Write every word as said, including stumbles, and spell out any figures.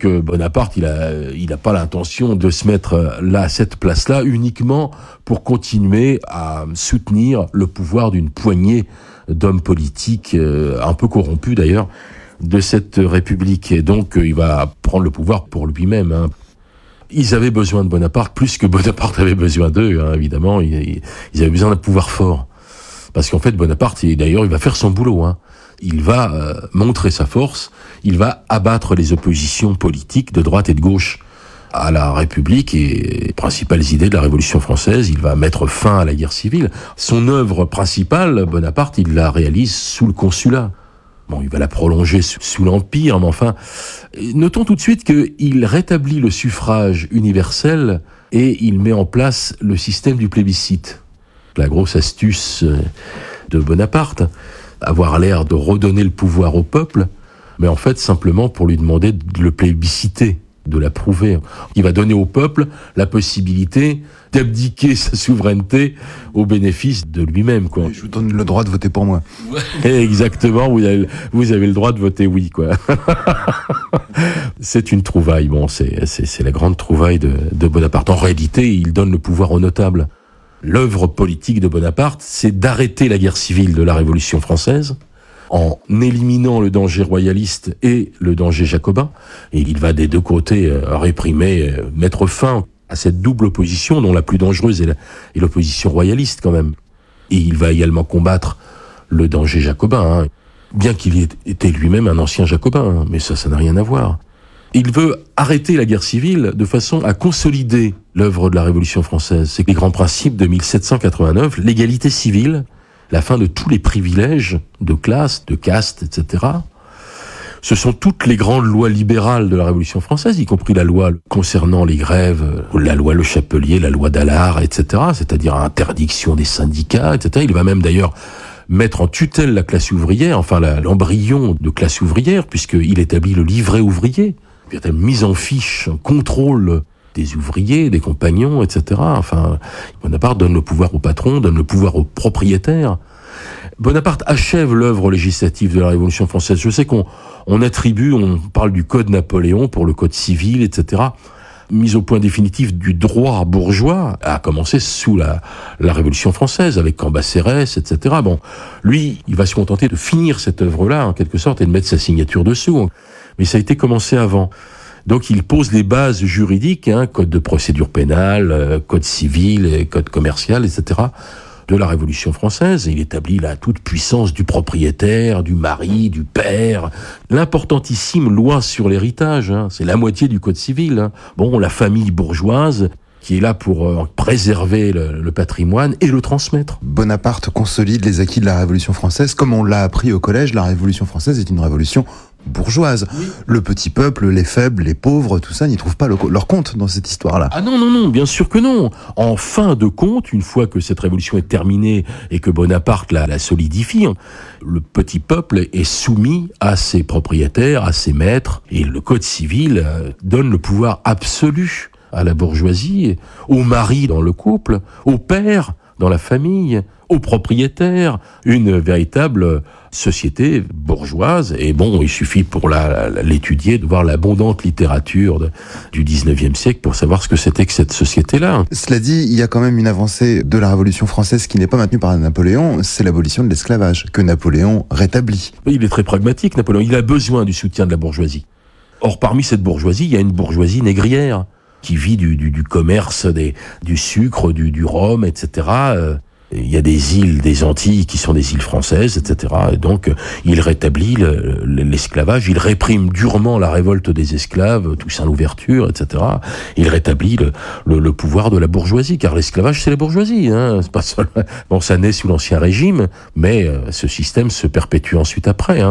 que Bonaparte, il a, il a pas l'intention de se mettre là, à cette place-là, uniquement pour continuer à soutenir le pouvoir d'une poignée d'hommes politiques, euh, un peu corrompus d'ailleurs, de cette République. Et donc, euh, il va prendre le pouvoir pour lui-même, hein. Ils avaient besoin de Bonaparte plus que Bonaparte avait besoin d'eux, hein, évidemment. Ils, ils avaient besoin d'un pouvoir fort. Parce qu'en fait, Bonaparte, et d'ailleurs, il va faire son boulot, hein. Il va euh, montrer sa force, il va abattre les oppositions politiques de droite et de gauche à la République et les principales idées de la Révolution française. Il va mettre fin à la guerre civile. Son œuvre principale, Bonaparte, il la réalise sous le Consulat. Bon, il va la prolonger sous, sous l'Empire, mais enfin, notons tout de suite qu'il rétablit le suffrage universel et il met en place le système du plébiscite. La grosse astuce de Bonaparte, avoir l'air de redonner le pouvoir au peuple, mais en fait simplement pour lui demander de le plébisciter, de l'approuver. Il va donner au peuple la possibilité d'abdiquer sa souveraineté au bénéfice de lui-même, quoi. Je vous donne le droit de voter pour moi. Exactement, vous avez, vous avez le droit de voter oui, quoi. C'est une trouvaille, bon, c'est, c'est, c'est la grande trouvaille de, de Bonaparte. En réalité, il donne le pouvoir aux notables. L'œuvre politique de Bonaparte, c'est d'arrêter la guerre civile de la Révolution française, en éliminant le danger royaliste et le danger jacobin. Et il va des deux côtés euh, réprimer, euh, mettre fin à cette double opposition, dont la plus dangereuse est, la, est l'opposition royaliste quand même. Et il va également combattre le danger jacobin, hein, bien qu'il ait été lui-même un ancien jacobin, hein, mais ça, ça n'a rien à voir. Il veut arrêter la guerre civile de façon à consolider l'œuvre de la Révolution française. C'est les grands principes de mille sept cent quatre-vingt-neuf, l'égalité civile, la fin de tous les privilèges de classe, de caste, et cetera. Ce sont toutes les grandes lois libérales de la Révolution française, y compris la loi concernant les grèves, la loi Le Chapelier, la loi d'Allard, et cetera, c'est-à-dire interdiction des syndicats, et cetera. Il va même d'ailleurs mettre en tutelle la classe ouvrière, enfin la, l'embryon de classe ouvrière, puisqu'il établit le livret ouvrier. Il y a une mise en fiche, un contrôle des ouvriers, des compagnons, et cetera. Enfin, Bonaparte donne le pouvoir au patron, donne le pouvoir aux propriétaires. Bonaparte achève l'œuvre législative de la Révolution française. Je sais qu'on on attribue, on parle du Code Napoléon pour le Code civil, et cetera. Mise au point définitif du droit bourgeois a commencé sous la, la Révolution française, avec Cambacérès, et cetera. Bon, lui, il va se contenter de finir cette œuvre-là, en quelque sorte, et de mettre sa signature dessous. Mais ça a été commencé avant. Donc il pose les bases juridiques, hein, code de procédure pénale, euh, code civil, code commercial, et cetera, de la Révolution française. Il établit la toute puissance du propriétaire, du mari, du père. L'importantissime loi sur l'héritage, hein, c'est la moitié du code civil. Hein. Bon, la famille bourgeoise qui est là pour euh, préserver le, le patrimoine et le transmettre. Bonaparte consolide les acquis de la Révolution française. Comme on l'a appris au collège, la Révolution française est une révolution bourgeoise. Oui. Le petit peuple, les faibles, les pauvres, tout ça, n'y trouvent pas le, leur compte dans cette histoire-là. Ah non, non, non, bien sûr que non. En fin de compte, une fois que cette révolution est terminée et que Bonaparte la, la solidifie, le petit peuple est soumis à ses propriétaires, à ses maîtres, et le code civil donne le pouvoir absolu à la bourgeoisie, au mari dans le couple, au père dans la famille, aux propriétaires, une véritable société bourgeoise. Et bon, il suffit pour la, la, l'étudier de voir l'abondante littérature de, du dix-neuvième siècle pour savoir ce que c'était que cette société-là. Cela dit, il y a quand même une avancée de la Révolution française qui n'est pas maintenue par Napoléon, c'est l'abolition de l'esclavage, que Napoléon rétablit. Il est très pragmatique, Napoléon. Il a besoin du soutien de la bourgeoisie. Or, parmi cette bourgeoisie, il y a une bourgeoisie négrière qui vit du, du, du commerce, des, du sucre, du, du rhum, et cetera. Euh, il y a des îles, des Antilles qui sont des îles françaises, et cetera. Et donc, il rétablit le, le, l'esclavage, il réprime durement la révolte des esclaves, Toussaint l'ouverture, et cetera. Il rétablit le, le, le pouvoir de la bourgeoisie, car l'esclavage, c'est la bourgeoisie. Hein. C'est pas seulement... Bon, ça naît sous l'Ancien Régime, mais euh, ce système se perpétue ensuite après. Hein.